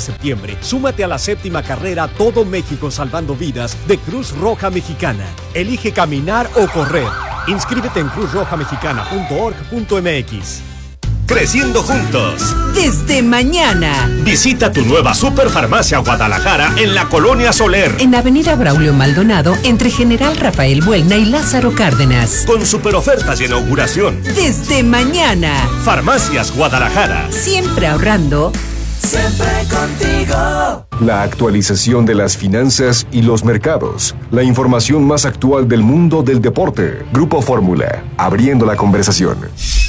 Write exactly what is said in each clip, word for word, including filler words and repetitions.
septiembre, súmate a la séptima carrera Todo México Salvando Vidas de Cruz Roja Mexicana. Elige caminar o correr. Inscríbete en cruz roja mexicana punto org punto m x. Creciendo juntos. Desde mañana. Visita tu nueva Superfarmacia Guadalajara en la Colonia Soler. En Avenida Braulio Maldonado, entre General Rafael Buelna y Lázaro Cárdenas. Con super ofertas de inauguración. Desde mañana. Farmacias Guadalajara. Siempre ahorrando. Siempre contigo. La actualización de las finanzas y los mercados. La información más actual del mundo del deporte. Grupo Fórmula. Abriendo la conversación.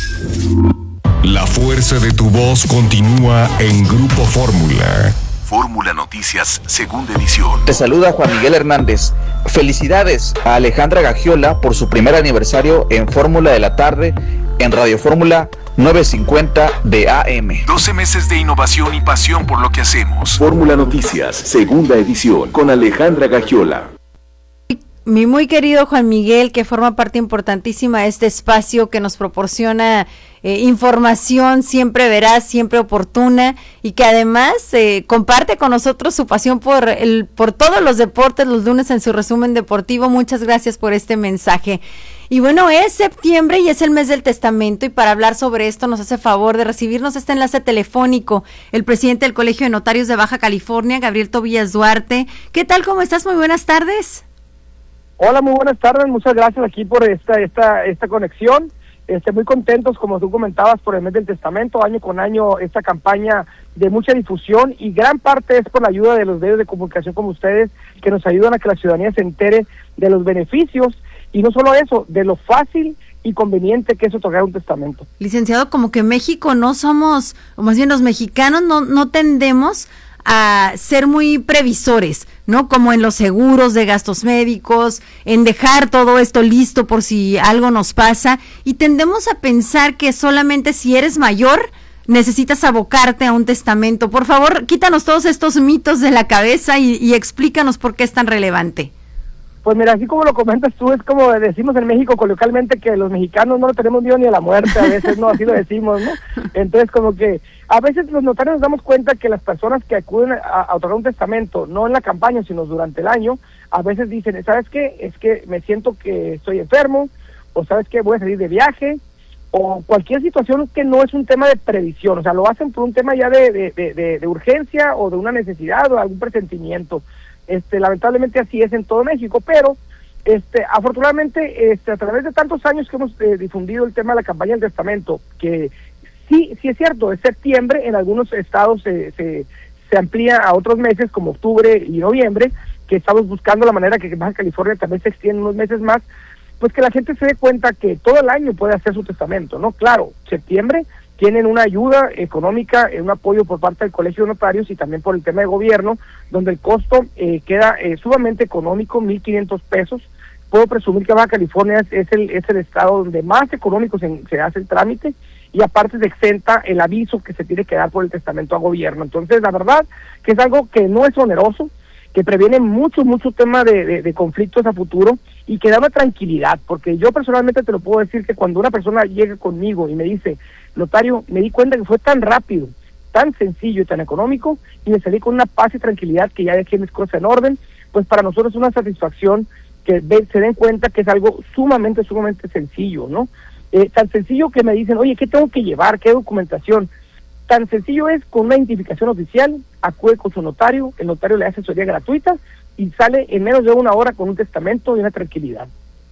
La fuerza de tu voz continúa en Grupo Fórmula. Fórmula Noticias, segunda edición. Te saluda Juan Miguel Hernández. Felicidades a Alejandra Gagiola por su primer aniversario en Fórmula de la Tarde en Radio Fórmula novecientos cincuenta de A M. doce meses de innovación y pasión por lo que hacemos. Fórmula Noticias, segunda edición, con Alejandra Gagiola. Mi muy querido Juan Miguel, que forma parte importantísima de este espacio que nos proporciona eh, información siempre veraz, siempre oportuna, y que además eh, comparte con nosotros su pasión por el por todos los deportes los lunes en su resumen deportivo. Muchas gracias por este mensaje. Y bueno, es septiembre y es el mes del testamento, y para hablar sobre esto nos hace favor de recibirnos este enlace telefónico el presidente del Colegio de Notarios de Baja California, Gabriel Tobías Duarte. ¿Qué tal? ¿Cómo estás? Muy buenas tardes. Hola, muy buenas tardes, muchas gracias aquí por esta esta esta conexión. Este, muy contentos, como tú comentabas, por el mes del testamento, año con año esta campaña de mucha difusión, y gran parte es por la ayuda de los medios de comunicación como ustedes, que nos ayudan a que la ciudadanía se entere de los beneficios, y no solo eso, de lo fácil y conveniente que es otorgar un testamento. Licenciado, como que México no somos, o más bien los mexicanos no, no tendemos a ser muy previsores, ¿no? Como en los seguros de gastos médicos, en dejar todo esto listo por si algo nos pasa, y tendemos a pensar que solamente si eres mayor necesitas abocarte a un testamento. Por favor, quítanos todos estos mitos de la cabeza y, y explícanos por qué es tan relevante. Pues mira, así como lo comentas tú, es como decimos en México coloquialmente que los mexicanos no lo tenemos miedo ni a la muerte, a veces no, así lo decimos, ¿no? Entonces como que a veces los notarios nos damos cuenta que las personas que acuden a, a otorgar un testamento, no en la campaña, sino durante el año, a veces dicen, ¿sabes qué? Es que me siento que estoy enfermo, o ¿sabes qué? Voy a salir de viaje, o cualquier situación que no es un tema de previsión, o sea, lo hacen por un tema ya de, de, de, de, de urgencia, o de una necesidad, o de algún presentimiento. Este, lamentablemente así es en todo México, pero este, afortunadamente este, a través de tantos años que hemos eh, difundido el tema de la campaña del testamento, que sí, sí es cierto, es septiembre, en algunos estados se, se, se amplía a otros meses como octubre y noviembre, que estamos buscando la manera que Baja California también se extienda unos meses más, pues que la gente se dé cuenta que todo el año puede hacer su testamento, ¿no? Claro, septiembre tienen una ayuda económica, un apoyo por parte del Colegio de Notarios y también por el tema de gobierno, donde el costo eh, queda eh, sumamente económico, mil quinientos pesos. Puedo presumir que Baja California es, es, el, es el estado donde más económico se, se hace el trámite, y aparte se exenta el aviso que se tiene que dar por el testamento a gobierno. Entonces, la verdad que es algo que no es oneroso, que previene mucho, mucho tema de, de, de conflictos a futuro, y que da una tranquilidad, porque yo personalmente te lo puedo decir que cuando una persona llega conmigo y me dice, notario, me di cuenta que fue tan rápido, tan sencillo y tan económico, y me salí con una paz y tranquilidad que ya dejé mis cosas en orden, pues para nosotros es una satisfacción que ve, se den cuenta que es algo sumamente, sumamente sencillo, ¿no? Eh, tan sencillo que me dicen, oye, ¿qué tengo que llevar? ¿Qué documentación? Tan sencillo es, con una identificación oficial, acude con su notario, el notario le hace asesoría gratuita y sale en menos de una hora con un testamento y una tranquilidad.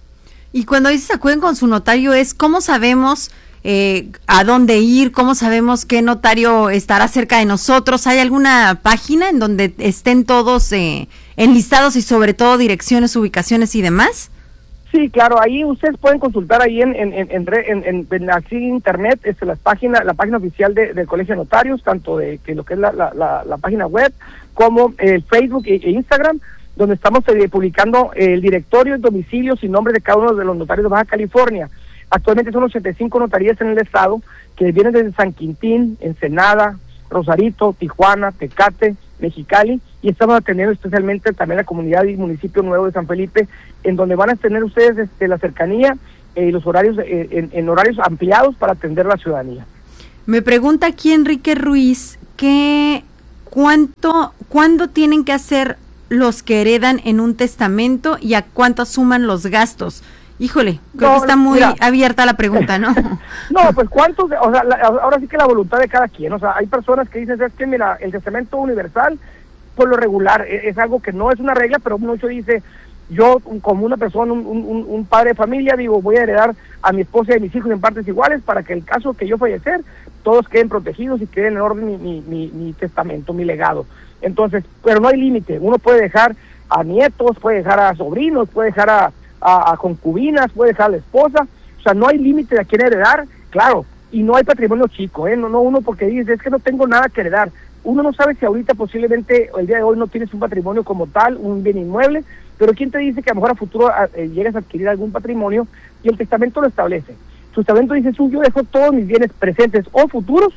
Y cuando dices acuden con su notario, es ¿cómo sabemos eh, a dónde ir? ¿Cómo sabemos qué notario estará cerca de nosotros? ¿Hay alguna página en donde estén todos eh, enlistados y sobre todo direcciones, ubicaciones y demás? Sí, claro, ahí ustedes pueden consultar ahí en en en en, en, en, en así internet, este, las páginas, la página oficial de, del Colegio de Notarios, tanto de que lo que es la, la, la, la página web como el Facebook e, e Instagram, donde estamos eh, publicando el directorio, el domicilio y nombre de cada uno de los notarios de Baja California. Actualmente son ochenta y cinco notarías en el estado, que vienen desde San Quintín, Ensenada, Rosarito, Tijuana, Tecate, Mexicali, y estamos atendiendo especialmente también la comunidad y municipio nuevo de San Felipe, en donde van a tener ustedes este, la cercanía y eh, los horarios eh, en, en horarios ampliados para atender a la ciudadanía. Me pregunta aquí Enrique Ruiz que ¿cuánto, cuándo tienen que hacer los que heredan en un testamento y a cuánto suman los gastos? Híjole, creo no, que está muy mira, abierta la pregunta, ¿no? No, pues cuántos, o sea, la, ahora sí que la voluntad de cada quien, o sea, hay personas que dicen, es que mira, el testamento universal, por lo regular, es, es algo que no es una regla, pero mucho dice, yo como una persona, un, un, un padre de familia, digo, voy a heredar a mi esposa y a mis hijos en partes iguales para que el caso que yo fallecer, todos queden protegidos y queden en orden mi, mi, mi, mi testamento, mi legado. Entonces, pero no hay límite, uno puede dejar a nietos, puede dejar a sobrinos, puede dejar a A, a concubinas, puede dejar a la esposa, o sea, no hay límite de a quién heredar, claro, y no hay patrimonio chico, ¿eh? no, no uno porque dice, es que no tengo nada que heredar, uno no sabe si ahorita posiblemente, el día de hoy no tienes un patrimonio como tal, un bien inmueble, pero ¿quién te dice que a lo mejor a futuro a, eh, llegas a adquirir algún patrimonio? Y el testamento lo establece, su testamento dice, su, yo dejo todos mis bienes presentes o futuros,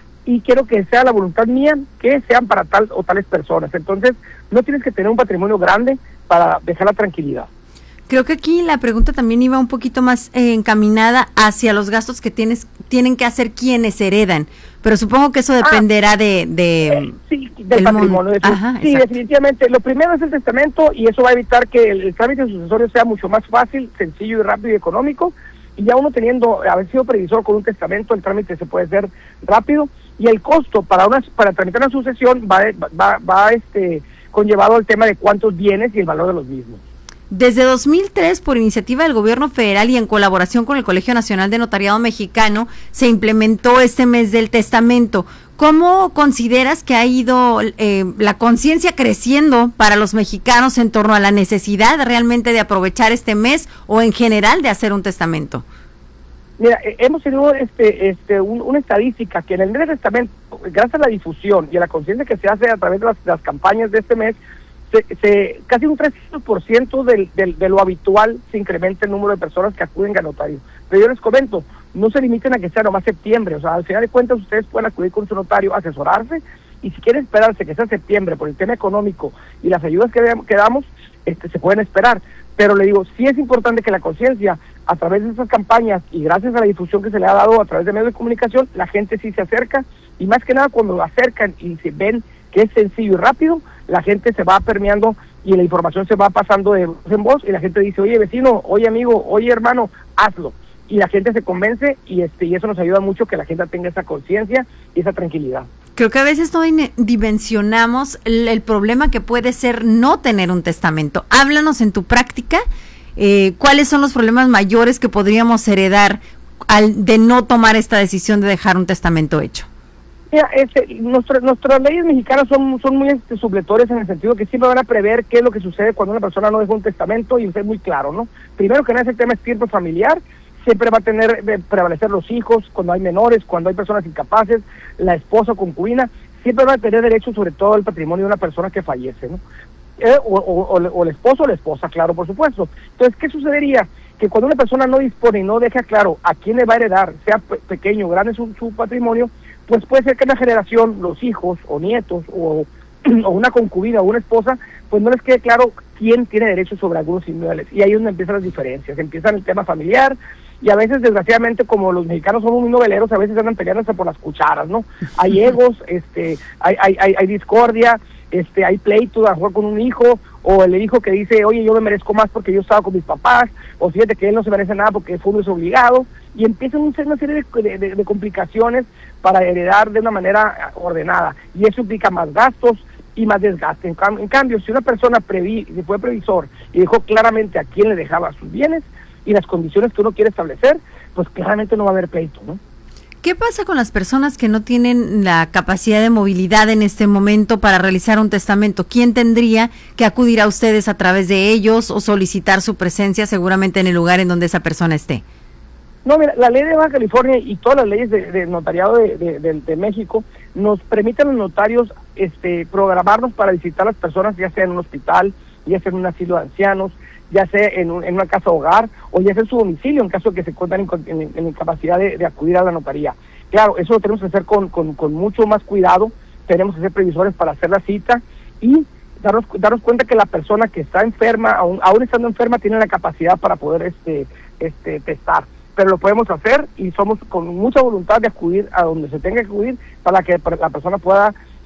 y quiero que sea la voluntad mía que sean para tal o tales personas, entonces no tienes que tener un patrimonio grande para dejar la tranquilidad. Creo que aquí la pregunta también iba un poquito más eh, encaminada hacia los gastos que tienes tienen que hacer quienes heredan, pero supongo que eso dependerá ah, de, de eh, sí, del patrimonio. De Ajá, sí, definitivamente. Lo primero es el testamento y eso va a evitar que el, el trámite sucesorio sea mucho más fácil, sencillo y rápido y económico. Y ya uno teniendo, haber sido previsor con un testamento, el trámite se puede hacer rápido y el costo para una para tramitar una sucesión va va va este conllevado al tema de cuántos bienes y el valor de los mismos. Desde dos mil tres, por iniciativa del gobierno federal y en colaboración con el Colegio Nacional de Notariado Mexicano, se implementó este mes del testamento. ¿Cómo consideras que ha ido eh, la conciencia creciendo para los mexicanos en torno a la necesidad realmente de aprovechar este mes o en general de hacer un testamento? Mira, eh, hemos tenido este, este, un, una estadística que en el mes del testamento, gracias a la difusión y a la conciencia que se hace a través de las, de las campañas de este mes, Se, se, casi un trescientos por ciento del, del, de lo habitual se incrementa el número de personas que acuden a notario. Pero yo les comento, no se limiten a que sea nomás septiembre, o sea, al final de cuentas ustedes pueden acudir con su notario, asesorarse, y si quieren esperarse que sea septiembre por el tema económico y las ayudas que, que damos, este, se pueden esperar. Pero le digo, sí es importante que la conciencia, a través de estas campañas y gracias a la difusión que se le ha dado a través de medios de comunicación, la gente sí se acerca, y más que nada cuando lo acercan y se ven que es sencillo y rápido, la gente se va permeando y la información se va pasando de voz en voz y la gente dice, oye vecino, oye amigo, oye hermano, hazlo. Y la gente se convence y este y eso nos ayuda mucho que la gente tenga esa conciencia y esa tranquilidad. Creo que a veces no dimensionamos el, el problema que puede ser no tener un testamento. Háblanos en tu práctica, eh, ¿cuáles son los problemas mayores que podríamos heredar al de no tomar esta decisión de dejar un testamento hecho? Mira, este, nuestro, nuestras leyes mexicanas son, son muy este, supletores en el sentido que siempre van a prever qué es lo que sucede cuando una persona no deja un testamento y es muy claro, ¿no? Primero que nada, ese tema es tiempo familiar, siempre va a tener de prevalecer los hijos, cuando hay menores, cuando hay personas incapaces, la esposa o concubina, siempre va a tener derecho sobre todo al patrimonio de una persona que fallece, ¿no? Eh, o, o, o, o el esposo o la esposa, claro, por supuesto. Entonces, ¿qué sucedería? Que cuando una persona no dispone y no deja claro a quién le va a heredar, sea pe pequeño o grande su, su patrimonio, pues puede ser que en la generación, los hijos o nietos o, o una concubina o una esposa, pues no les quede claro quién tiene derecho sobre algunos inmuebles. Y ahí es donde empiezan las diferencias, empiezan el tema familiar, y a veces, desgraciadamente, como los mexicanos somos muy noveleros, a veces andan peleando hasta por las cucharas, ¿no? Hay egos, este, hay, hay, hay, hay discordia, este, hay pleito a jugar con un hijo, o el hijo que dice, oye, yo me merezco más porque yo estaba con mis papás, o fíjate que él no se merece nada porque fue un desobligado, y empiezan a ser una serie de, de, de, de complicaciones para heredar de una manera ordenada, y eso implica más gastos y más desgaste. En, cam en cambio, si una persona previ fue previsor y dejó claramente a quién le dejaba sus bienes y las condiciones que uno quiere establecer, pues claramente no va a haber pleito, ¿no? ¿Qué pasa con las personas que no tienen la capacidad de movilidad en este momento para realizar un testamento? ¿Quién tendría que acudir a ustedes a través de ellos o solicitar su presencia seguramente en el lugar en donde esa persona esté? No, mira, la ley de Baja California y todas las leyes de, de notariado de, de, de, de México nos permiten a los notarios este, programarnos para visitar a las personas, ya sea en un hospital, ya sea en un asilo de ancianos, ya sea en, un, en una casa hogar o ya sea en su domicilio en caso de que se encuentren en, en, en incapacidad de, de acudir a la notaría. Claro, eso lo tenemos que hacer con, con, con mucho más cuidado, tenemos que ser previsores para hacer la cita y darnos, darnos cuenta que la persona que está enferma, aún, aún estando enferma, tiene la capacidad para poder este, este, testar. Pero lo podemos hacer y somos con mucha voluntad de acudir a donde se tenga que acudir para que la persona pueda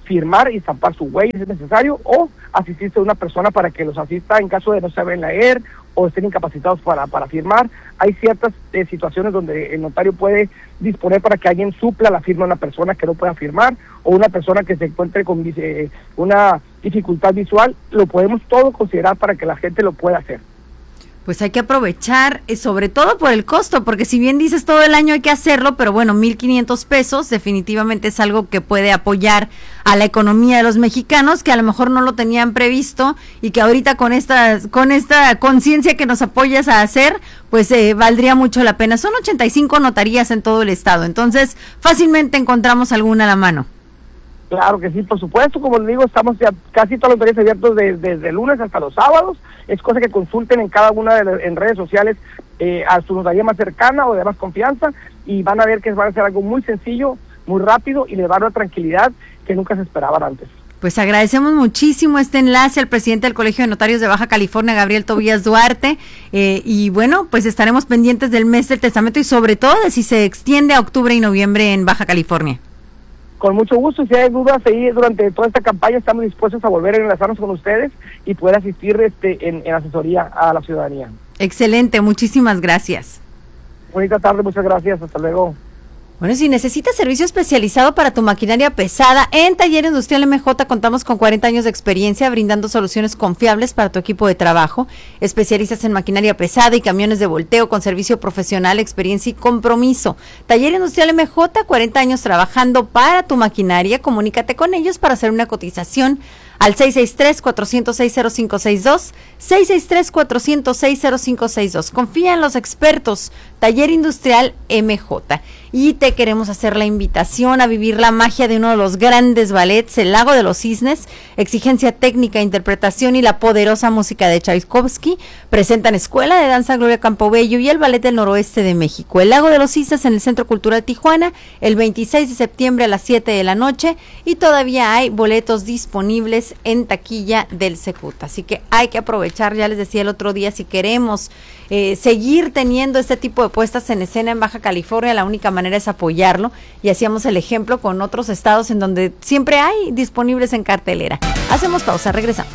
firmar y estampar su huella si es necesario, o asistirse a una persona para que los asista en caso de no saber leer o estén incapacitados para, para firmar. Hay ciertas eh, situaciones donde el notario puede disponer para que alguien supla la firma de una persona que no pueda firmar, o una persona que se encuentre con eh, una dificultad visual. Lo podemos todo considerar para que la gente lo pueda hacer. Pues hay que aprovechar, eh, sobre todo por el costo, porque si bien dices todo el año hay que hacerlo, pero bueno, mil quinientos pesos definitivamente es algo que puede apoyar a la economía de los mexicanos, que a lo mejor no lo tenían previsto y que ahorita con esta con esta conciencia que nos apoyas a hacer, pues eh, valdría mucho la pena. Son ochenta y cinco notarías en todo el estado, entonces fácilmente encontramos alguna a la mano. Claro que sí, por supuesto, como les digo, estamos ya casi todos los notarías abiertos de, desde el lunes hasta los sábados. Es cosa que consulten en cada una de las, en redes sociales eh, a su notaría más cercana o de más confianza, y van a ver que van a hacer algo muy sencillo, muy rápido, y les va a dar una tranquilidad que nunca se esperaban antes. Pues agradecemos muchísimo este enlace al presidente del Colegio de Notarios de Baja California, Gabriel Tobías Duarte, eh, y bueno, pues estaremos pendientes del mes del testamento y sobre todo de si se extiende a octubre y noviembre en Baja California. Con mucho gusto, y si hay dudas ahí durante toda esta campaña, estamos dispuestos a volver a enlazarnos con ustedes y poder asistir este en, en asesoría a la ciudadanía. Excelente, muchísimas gracias. Bonita tarde, muchas gracias, hasta luego. Bueno, si necesitas servicio especializado para tu maquinaria pesada, en Taller Industrial M J contamos con cuarenta años de experiencia brindando soluciones confiables para tu equipo de trabajo. Especialistas en maquinaria pesada y camiones de volteo con servicio profesional, experiencia y compromiso. Taller Industrial M J, cuarenta años trabajando para tu maquinaria. Comunícate con ellos para hacer una cotización al seis seis tres, cuatro cero seis, cero cinco seis dos, seis seis tres, cuatro cero seis, cero cinco seis dos. Confía en los expertos, Taller Industrial M J. Y te queremos hacer la invitación a vivir la magia de uno de los grandes ballets, El Lago de los Cisnes. Exigencia técnica, interpretación y la poderosa música de Tchaikovsky. Presentan Escuela de Danza Gloria Campobello y el Ballet del Noroeste de México. El Lago de los Cisnes en el Centro Cultural Tijuana, el veintiséis de septiembre a las siete de la noche, y todavía hay boletos disponibles en taquilla del Secut. Así que hay que aprovechar, ya les decía el otro día, si queremos eh, seguir teniendo este tipo de puestas en escena en Baja California, la única manera es apoyarlo, y hacíamos el ejemplo con otros estados en donde siempre hay disponibles en cartelera. Hacemos pausa, regresamos.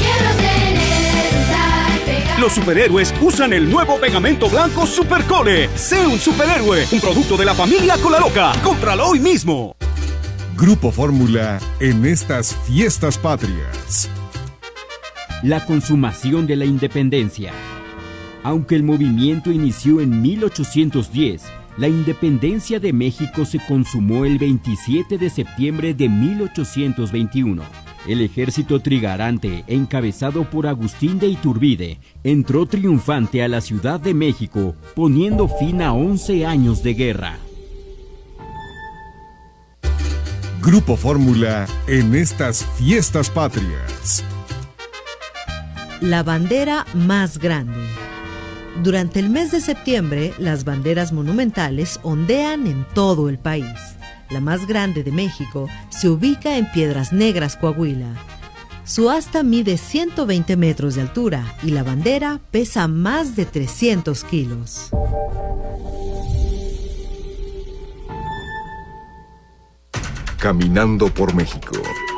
Los superhéroes usan el nuevo pegamento blanco Supercole. Sé un superhéroe, un producto de la familia Colaloca. Cómpralo hoy mismo. Grupo Fórmula en estas fiestas patrias. La consumación de la independencia. Aunque el movimiento inició en mil ochocientos diez, la independencia de México se consumó el veintisiete de septiembre de mil ochocientos veintiuno. El ejército trigarante, encabezado por Agustín de Iturbide, entró triunfante a la Ciudad de México, poniendo fin a once años de guerra. Grupo Fórmula en estas fiestas patrias. La bandera más grande. Durante el mes de septiembre, las banderas monumentales ondean en todo el país. La más grande de México se ubica en Piedras Negras, Coahuila. Su asta mide ciento veinte metros de altura y la bandera pesa más de trescientos kilos. Caminando por México.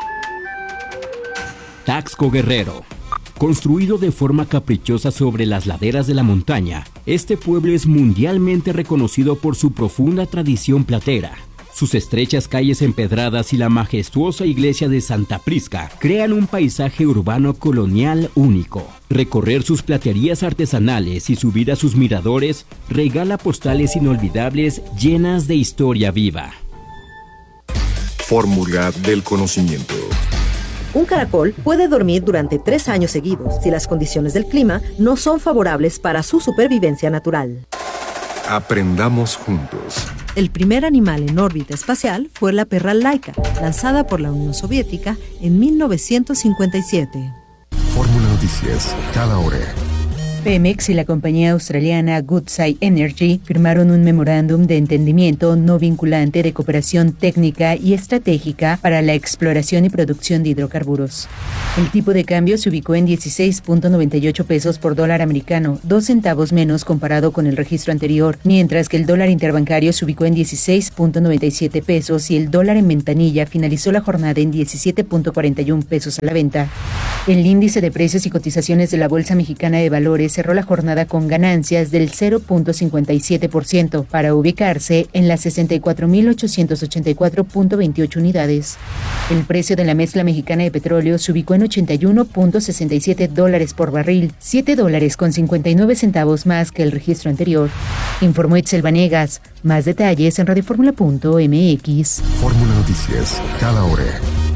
Taxco Guerrero. Construido de forma caprichosa sobre las laderas de la montaña, este pueblo es mundialmente reconocido por su profunda tradición platera. Sus estrechas calles empedradas y la majestuosa iglesia de Santa Prisca crean un paisaje urbano colonial único. Recorrer sus platerías artesanales y subir a sus miradores regala postales inolvidables llenas de historia viva. Fórmula del conocimiento. Un caracol puede dormir durante tres años seguidos si las condiciones del clima no son favorables para su supervivencia natural. Aprendamos juntos. El primer animal en órbita espacial fue la perra Laika, lanzada por la Unión Soviética en mil novecientos cincuenta y siete. Fórmula Noticias, cada hora. Pemex y la compañía australiana Woodside Energy firmaron un memorándum de entendimiento no vinculante de cooperación técnica y estratégica para la exploración y producción de hidrocarburos. El tipo de cambio se ubicó en dieciséis punto noventa y ocho pesos por dólar americano, dos centavos menos comparado con el registro anterior, mientras que el dólar interbancario se ubicó en dieciséis punto noventa y siete pesos y el dólar en ventanilla finalizó la jornada en diecisiete punto cuarenta y uno pesos a la venta. El índice de precios y cotizaciones de la Bolsa Mexicana de Valores cerró la jornada con ganancias del cero punto cincuenta y siete por ciento para ubicarse en las sesenta y cuatro mil ochocientos ochenta y cuatro punto veintiocho unidades. El precio de la mezcla mexicana de petróleo se ubicó en ochenta y uno punto sesenta y siete dólares por barril, siete dólares con cincuenta y nueve centavos más que el registro anterior. Informó Itzel Vanegas. Más detalles en radioformula punto m x. Fórmula Noticias, cada hora.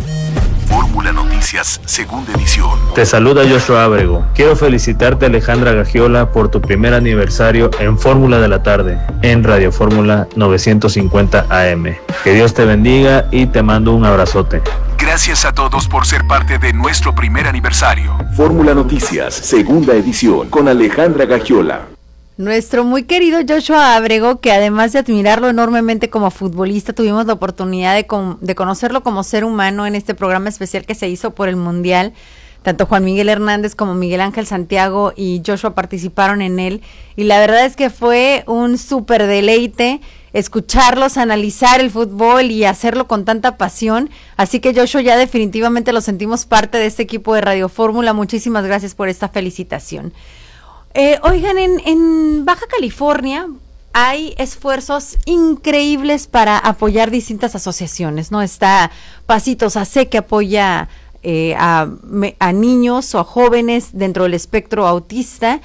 Fórmula Noticias, segunda edición. Te saluda Joshua Ábrego. Quiero felicitarte, Alejandra Gagiola, por tu primer aniversario en Fórmula de la Tarde, en Radio Fórmula novecientos cincuenta A M. Que Dios te bendiga y te mando un abrazote. Gracias a todos por ser parte de nuestro primer aniversario. Fórmula Noticias, segunda edición, con Alejandra Gagiola. Nuestro muy querido Joshua Ábrego, que además de admirarlo enormemente como futbolista, tuvimos la oportunidad de, con, de conocerlo como ser humano en este programa especial que se hizo por el Mundial. Tanto Juan Miguel Hernández como Miguel Ángel Santiago y Joshua participaron en él. Y la verdad es que fue un súper deleite escucharlos analizar el fútbol y hacerlo con tanta pasión. Así que Joshua, ya definitivamente lo sentimos parte de este equipo de Radio Fórmula. Muchísimas gracias por esta felicitación. Eh, oigan, en, en Baja California hay esfuerzos increíbles para apoyar distintas asociaciones, ¿no? Está Pasitos A C, que apoya eh, a, a niños o a jóvenes dentro del espectro autista.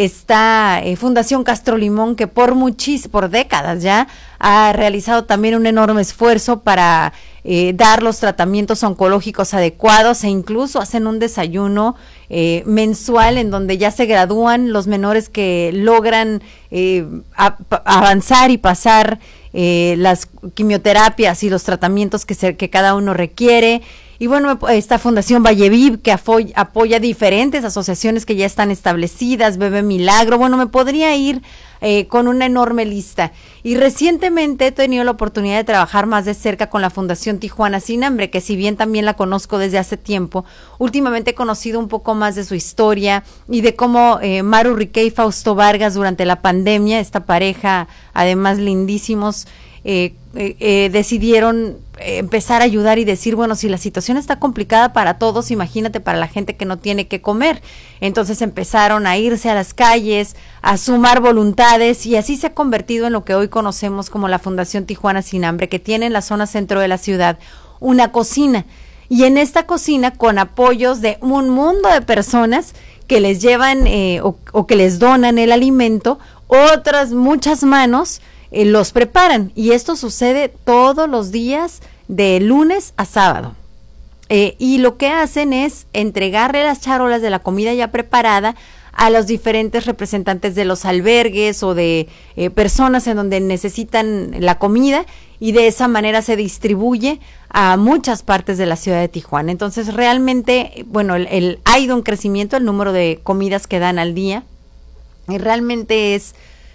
Está eh, Fundación Castro Limón, que por muchis, por décadas ya ha realizado también un enorme esfuerzo para eh, dar los tratamientos oncológicos adecuados, e incluso hacen un desayuno eh, mensual en donde ya se gradúan los menores que logran eh, a, a avanzar y pasar eh, las quimioterapias y los tratamientos que, se, que cada uno requiere. Y bueno, esta Fundación Valleviv, que apoya, apoya diferentes asociaciones que ya están establecidas, Bebé Milagro. Bueno, me podría ir eh, con una enorme lista. Y recientemente he tenido la oportunidad de trabajar más de cerca con la Fundación Tijuana Sin Hambre, que si bien también la conozco desde hace tiempo, últimamente he conocido un poco más de su historia y de cómo eh, Maru Riquet y Fausto Vargas durante la pandemia, esta pareja, además lindísimos, eh, eh, eh, decidieron empezar a ayudar y decir, bueno, si la situación está complicada para todos, imagínate para la gente que no tiene que comer. Entonces empezaron a irse a las calles, a sumar voluntades, y así se ha convertido en lo que hoy conocemos como la Fundación Tijuana Sin Hambre, que tiene en la zona centro de la ciudad una cocina. Y en esta cocina, con apoyos de un mundo de personas que les llevan eh, o, o que les donan el alimento, otras muchas manos Eh, los preparan, y esto sucede todos los días de lunes a sábado. Eh, y lo que hacen es entregarle las charolas de la comida ya preparada a los diferentes representantes de los albergues o de eh, personas en donde necesitan la comida, y de esa manera se distribuye a muchas partes de la ciudad de Tijuana. Entonces realmente, bueno, el, el, ha ido en crecimiento el número de comidas que dan al día, y realmente es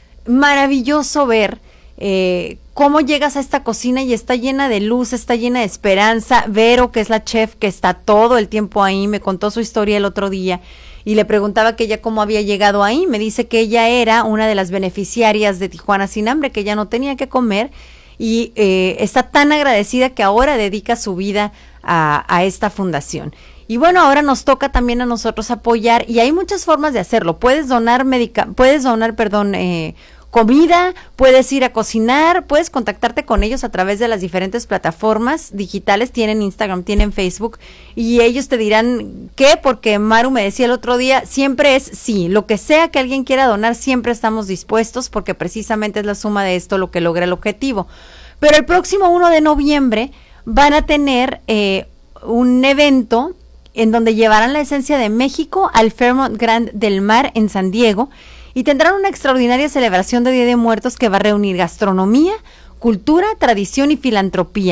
maravilloso ver eh, cómo llegas a esta cocina y está llena de luz, está llena de esperanza. Vero, que es la chef que está todo el tiempo ahí, me contó su historia el otro día y le preguntaba que ella cómo había llegado ahí. Me dice que ella era una de las beneficiarias de Tijuana Sin Hambre, que ya no tenía que comer, y eh, está tan agradecida que ahora dedica su vida a, a esta fundación. Y bueno, ahora nos toca también a nosotros apoyar, y hay muchas formas de hacerlo. Puedes donar medica, puedes donar, perdón, eh, comida, puedes ir a cocinar, puedes contactarte con ellos a través de las diferentes plataformas digitales. Tienen Instagram, tienen Facebook, y ellos te dirán qué, porque Maru me decía el otro día, siempre es sí, lo que sea que alguien quiera donar, siempre estamos dispuestos, porque precisamente es la suma de esto lo que logra el objetivo. Pero el próximo uno de noviembre van a tener eh, un evento en donde llevarán la esencia de México al Fairmont Grand del Mar en San Diego, y tendrán una extraordinaria celebración de Día de Muertos que va a reunir gastronomía, cultura, tradición y filantropía.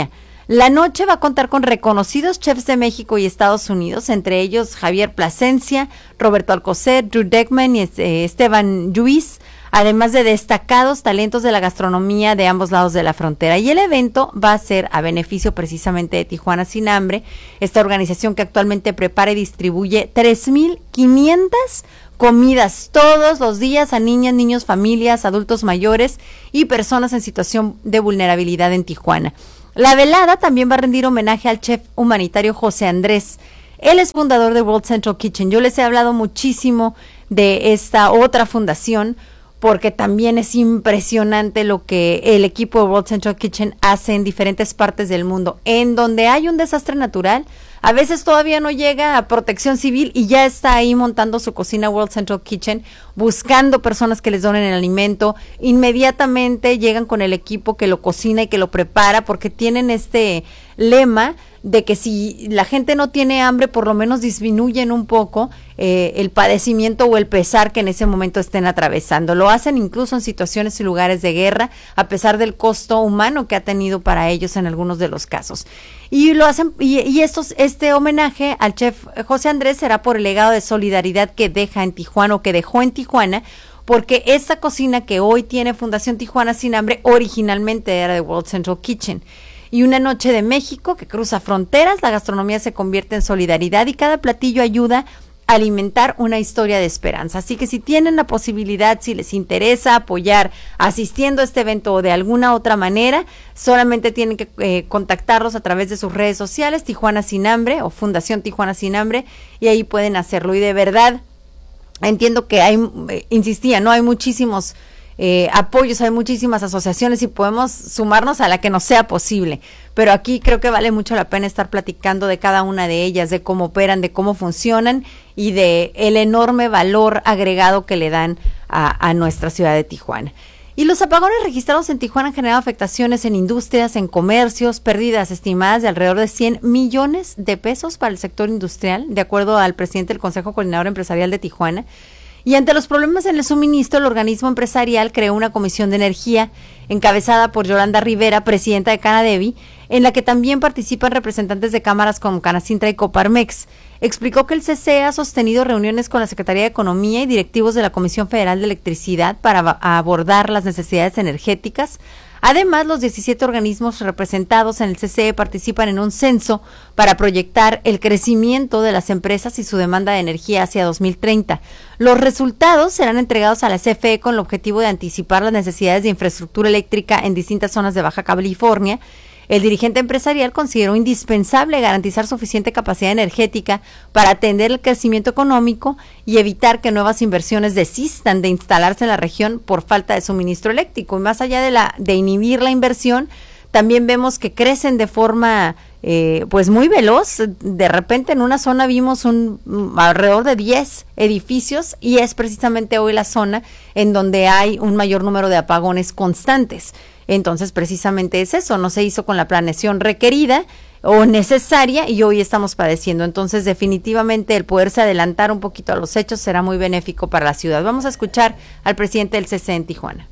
La noche va a contar con reconocidos chefs de México y Estados Unidos, entre ellos Javier Plasencia, Roberto Alcocer, Drew Deckman y eh, Esteban Lluís, además de destacados talentos de la gastronomía de ambos lados de la frontera. Y el evento va a ser a beneficio precisamente de Tijuana Sin Hambre, esta organización que actualmente prepara y distribuye tres mil quinientas comidas todos los días a niñas, niños, familias, adultos mayores y personas en situación de vulnerabilidad en Tijuana. La velada también va a rendir homenaje al chef humanitario José Andrés. Él es fundador de World Central Kitchen. Yo les he hablado muchísimo de esta otra fundación porque también es impresionante lo que el equipo de World Central Kitchen hace en diferentes partes del mundo. En donde hay un desastre natural, a veces todavía no llega a Protección Civil y ya está ahí montando su cocina World Central Kitchen, buscando personas que les donen el alimento. Inmediatamente llegan con el equipo que lo cocina y que lo prepara, porque tienen este lema de que si la gente no tiene hambre, por lo menos disminuyen un poco eh, el padecimiento o el pesar que en ese momento estén atravesando. Lo hacen incluso en situaciones y lugares de guerra, a pesar del costo humano que ha tenido para ellos en algunos de los casos. Y lo hacen, y, y estos, este homenaje al chef José Andrés será por el legado de solidaridad que deja en Tijuana o que dejó en Tijuana, porque esta cocina que hoy tiene Fundación Tijuana Sin Hambre originalmente era de World Central Kitchen. Y una noche de México que cruza fronteras, la gastronomía se convierte en solidaridad y cada platillo ayuda a alimentar una historia de esperanza. Así que si tienen la posibilidad, si les interesa apoyar asistiendo a este evento o de alguna otra manera, solamente tienen que eh, contactarlos a través de sus redes sociales, Tijuana Sin Hambre o Fundación Tijuana Sin Hambre, y ahí pueden hacerlo. Y de verdad, entiendo que hay, eh, insistía, no hay muchísimos Eh, apoyos, hay muchísimas asociaciones y podemos sumarnos a la que nos sea posible, pero aquí creo que vale mucho la pena estar platicando de cada una de ellas, de cómo operan, de cómo funcionan y de el enorme valor agregado que le dan a, a nuestra ciudad de Tijuana. Y los apagones registrados en Tijuana han generado afectaciones en industrias, en comercios, pérdidas estimadas de alrededor de cien millones de pesos para el sector industrial, de acuerdo al presidente del Consejo Coordinador Empresarial de Tijuana. Y ante los problemas en el suministro, el organismo empresarial creó una comisión de energía encabezada por Yolanda Rivera, presidenta de Canadevi, en la que también participan representantes de cámaras como Canacintra y Coparmex. Explicó que el C C E ha sostenido reuniones con la Secretaría de Economía y directivos de la Comisión Federal de Electricidad para abordar las necesidades energéticas. Además, los diecisiete organismos representados en el C C E participan en un censo para proyectar el crecimiento de las empresas y su demanda de energía hacia dos mil treinta. Los resultados serán entregados a la C F E con el objetivo de anticipar las necesidades de infraestructura eléctrica en distintas zonas de Baja California. El dirigente empresarial consideró indispensable garantizar suficiente capacidad energética para atender el crecimiento económico y evitar que nuevas inversiones desistan de instalarse en la región por falta de suministro eléctrico. Y más allá de la de inhibir la inversión, también vemos que crecen de forma eh, pues muy veloz. De repente en una zona vimos un alrededor de diez edificios y es precisamente hoy la zona en donde hay un mayor número de apagones constantes. Entonces, precisamente es eso, no se hizo con la planeación requerida o necesaria y hoy estamos padeciendo. Entonces, definitivamente el poderse adelantar un poquito a los hechos será muy benéfico para la ciudad. Vamos a escuchar al presidente del C C E en Tijuana.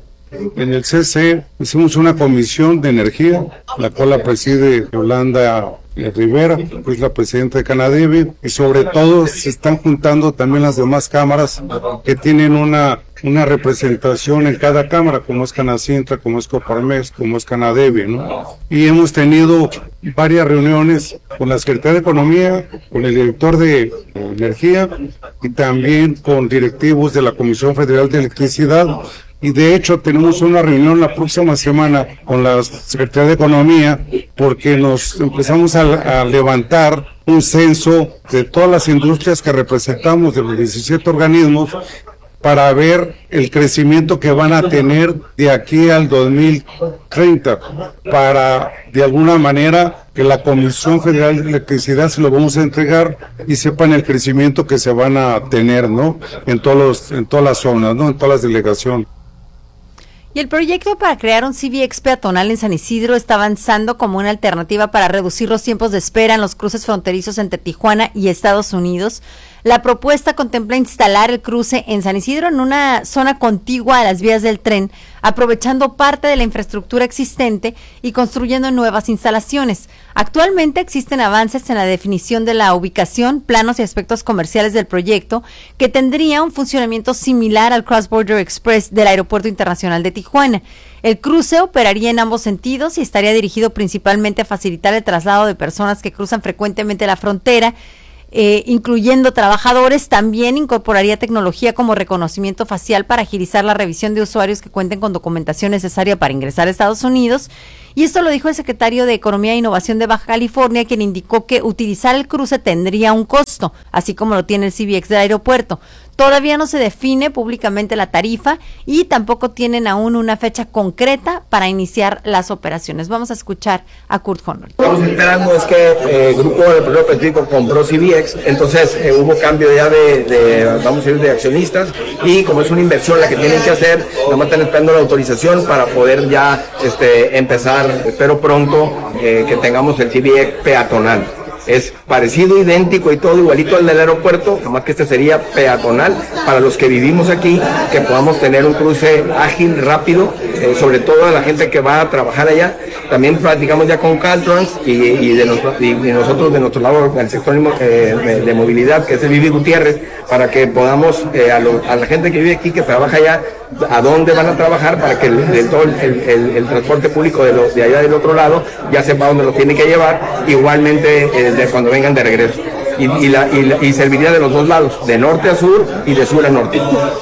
En el C C E hicimos una comisión de energía, la cual la preside Yolanda Rivera, que es la presidenta de Canadevi, y sobre todo se están juntando también las demás cámaras que tienen una una representación en cada cámara, como es Canacintra, como es Coparmex, como es Canadevi, ¿no? Y hemos tenido varias reuniones con la Secretaría de Economía, con el director de Energía y también con directivos de la Comisión Federal de Electricidad. Y de hecho tenemos una reunión la próxima semana con la Secretaría de Economía porque nos empezamos a, a levantar un censo de todas las industrias que representamos de los diecisiete organismos para ver el crecimiento que van a tener de aquí al dos mil treinta, para de alguna manera que la Comisión Federal de Electricidad se lo vamos a entregar y sepan el crecimiento que se van a tener, ¿no? En todos los, en todas las zonas, ¿no? En todas las delegaciones. Y el proyecto para crear un C B X peatonal en San Isidro está avanzando como una alternativa para reducir los tiempos de espera en los cruces fronterizos entre Tijuana y Estados Unidos. La propuesta contempla instalar el cruce en San Isidro en una zona contigua a las vías del tren, aprovechando parte de la infraestructura existente y construyendo nuevas instalaciones. Actualmente existen avances en la definición de la ubicación, planos y aspectos comerciales del proyecto, que tendría un funcionamiento similar al Cross Border Express del Aeropuerto Internacional de Tijuana. El cruce operaría en ambos sentidos y estaría dirigido principalmente a facilitar el traslado de personas que cruzan frecuentemente la frontera, Eh, incluyendo trabajadores. También incorporaría tecnología como reconocimiento facial para agilizar la revisión de usuarios que cuenten con documentación necesaria para ingresar a Estados Unidos. Y esto lo dijo el secretario de Economía e Innovación de Baja California, quien indicó que utilizar el cruce tendría un costo, así como lo tiene el C B X del aeropuerto. Todavía no se define públicamente la tarifa y tampoco tienen aún una fecha concreta para iniciar las operaciones. Vamos a escuchar a Kurt Honnold. Lo que estamos esperando es que eh, el grupo del Progreso Pacífico compró C B X, entonces eh, hubo cambio ya de, de, vamos a decir, de accionistas, y como es una inversión la que tienen que hacer, nada más están esperando la autorización para poder ya este, empezar, espero pronto, eh, que tengamos el C B X peatonal. Es parecido, idéntico y todo igualito al del aeropuerto, nomás que este sería peatonal para los que vivimos aquí, que podamos tener un cruce ágil, rápido, eh, sobre todo a la gente que va a trabajar allá. También platicamos ya con Caltrans y, y, de nuestro, y, y nosotros de nuestro lado, el sector eh, de, de movilidad, que es el Vivi Gutiérrez, para que podamos, eh, a, lo, a la gente que vive aquí, que trabaja allá, a dónde van a trabajar, para que el, el, todo el, el, el transporte público de, los, de allá del otro lado ya sepa dónde lo tiene que llevar, igualmente eh, de cuando vengan de regreso. Y, y, la, y, la, y serviría de los dos lados, de norte a sur y de sur a norte.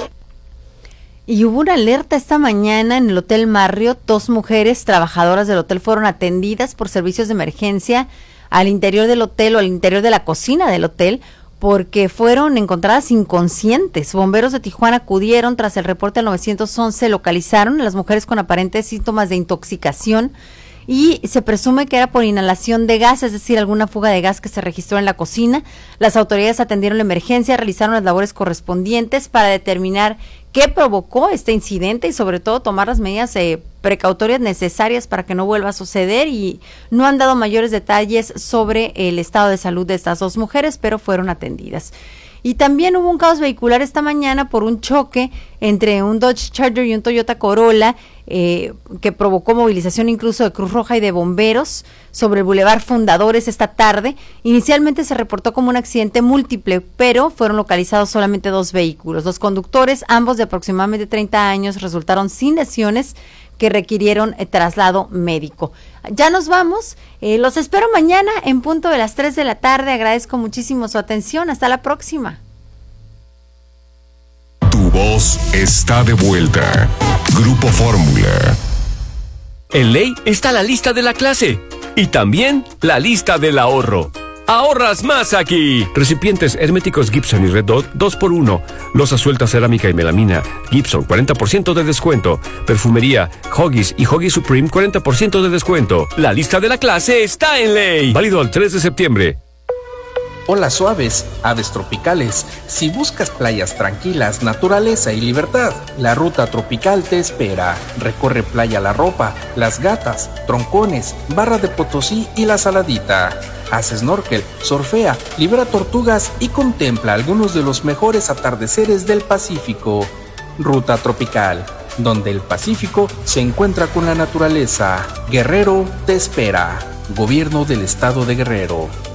Y hubo una alerta esta mañana en el Hotel Marriott. Dos mujeres trabajadoras del hotel fueron atendidas por servicios de emergencia al interior del hotel o al interior de la cocina del hotel, porque fueron encontradas inconscientes. Bomberos de Tijuana acudieron tras el reporte al nueve once, localizaron a las mujeres con aparentes síntomas de intoxicación y se presume que era por inhalación de gas, es decir, alguna fuga de gas que se registró en la cocina. Las autoridades atendieron la emergencia, realizaron las labores correspondientes para determinar qué provocó este incidente y sobre todo tomar las medidas eh, precautorias necesarias para que no vuelva a suceder, y no han dado mayores detalles sobre el estado de salud de estas dos mujeres, pero fueron atendidas. Y también hubo un caos vehicular esta mañana por un choque entre un Dodge Charger y un Toyota Corolla, eh, que provocó movilización incluso de Cruz Roja y de bomberos sobre el Boulevard Fundadores esta tarde. Inicialmente se reportó como un accidente múltiple, pero fueron localizados solamente dos vehículos. Los conductores, ambos de aproximadamente treinta años, resultaron sin lesiones que requirieron eh, traslado médico. Ya nos vamos, eh, los espero mañana en punto de las tres de la tarde. Agradezco muchísimo su atención, hasta la próxima. Tu voz está de vuelta. Grupo Fórmula. En ley está la lista de la clase y también la lista del ahorro. ¡Ahorras más aquí! Recipientes herméticos Gibson y Red Dot dos por uno. Losa suelta cerámica y melamina Gibson cuarenta por ciento de descuento. Perfumería Huggies y Huggies Supreme cuarenta por ciento de descuento. La lista de la clase está en ley. Válido al tres de septiembre. Olas suaves, aves tropicales. Si buscas playas tranquilas, naturaleza y libertad, la ruta tropical te espera. Recorre Playa La Ropa, Las Gatas, Troncones, Barra de Potosí y La Saladita. Haz snorkel, surfea, libera tortugas y contempla algunos de los mejores atardeceres del Pacífico. Ruta tropical, donde el Pacífico se encuentra con la naturaleza. Guerrero te espera. Gobierno del Estado de Guerrero.